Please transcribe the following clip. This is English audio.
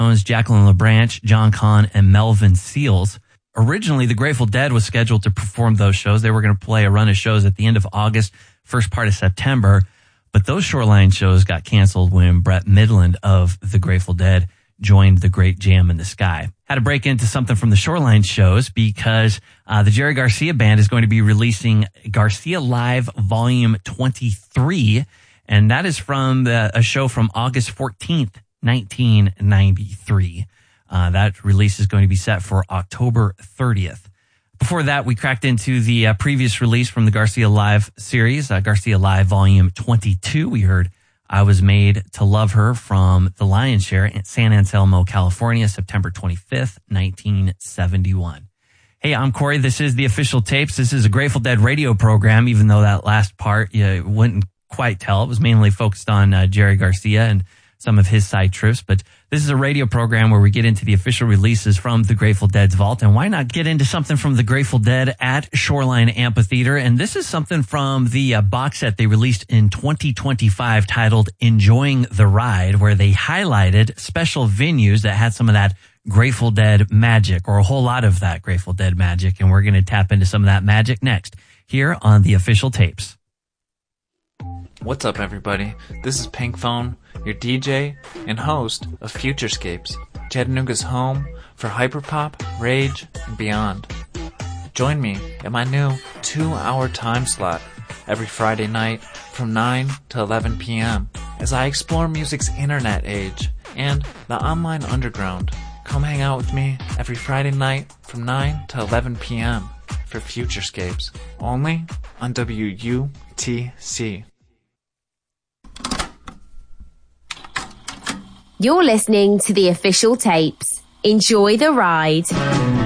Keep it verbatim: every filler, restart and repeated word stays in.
Jacqueline LaBranche, John Kahn, and Melvin Seals. Originally, the Grateful Dead was scheduled to perform those shows. They were going to play a run of shows at the end of August, first part of September. But those Shoreline shows got canceled when Brett Midland of the Grateful Dead joined the Great Jam in the Sky. Had to break into something from the Shoreline shows because uh, the Jerry Garcia Band is going to be releasing Garcia Live Volume twenty-three, and that is from the, a show from August fourteenth, nineteen ninety-three. Uh, that release is going to be set for October thirtieth. Before that, we cracked into the uh, previous release from the Garcia Live series, uh, Garcia Live Volume twenty-two. We heard I Was Made to Love Her from the Lion's Share in San Anselmo, California, September twenty-fifth, nineteen seventy-one. Hey, I'm Corey. This is The Official Tapes. This is a Grateful Dead radio program, even though that last part you wouldn't quite tell. It was mainly focused on uh, Jerry Garcia and some of his side trips, but this is a radio program where we get into the official releases from the Grateful Dead's vault, and why not get into something from the Grateful Dead at Shoreline Amphitheater? And this is something from the uh, box set they released in twenty twenty-five titled Enjoying the Ride, where they highlighted special venues that had some of that Grateful Dead magic, or a whole lot of that Grateful Dead magic, and we're going to tap into some of that magic next here on The Official Tapes. What's up, everybody? This is Pink Phone, your D J and host of Futurescapes, Chattanooga's home for hyperpop, rage, and beyond. Join me at my new two-hour time slot every Friday night from nine to eleven p.m. as I explore music's internet age and the online underground. Come hang out with me every Friday night from nine to eleven p.m. for Futurescapes, only on W U T C. You're listening to The Official Tapes. Enjoy the ride.